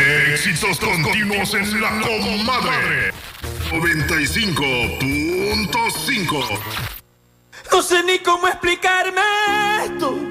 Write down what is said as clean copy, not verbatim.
Éxitos continuos en la comadre. 95.5. No sé ni cómo explicarme esto.